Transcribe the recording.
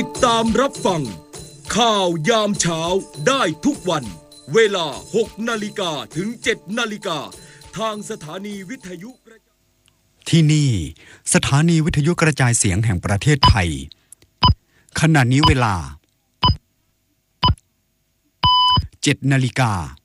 ติดตามรับฟังข่าวยามเช้าได้ทุกวันเวลา 6 นาฬิกาถึง 7 นาฬิกาทางสถานีวิทยุที่นี่สถานีวิทยุกระจายเสียงแห่งประเทศไทยขณะนี้เวลา 7 นาฬิกา